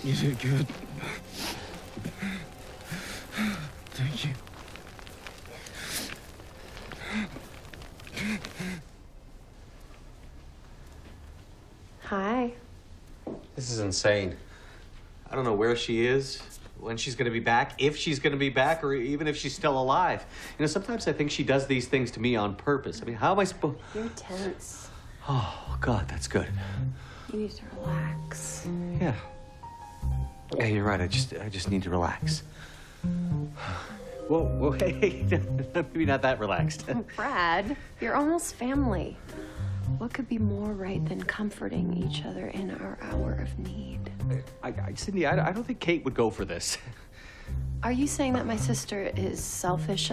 You did good. Thank you. Hi. This is insane. I don't know where she is, when she's going to be back, if she's going to be back, or even if she's still alive. You know, sometimes I think she does these things to me on purpose. I mean, how am I supposed... You're tense. Oh, God, that's good. You need to relax. Yeah. Yeah, you're right. I just need to relax. Whoa, hey, maybe not that relaxed. Brad, you're almost family. What could be more right than comforting each other in our hour of need? Cindy, I don't think Kate would go for this. Are you saying that my sister is selfish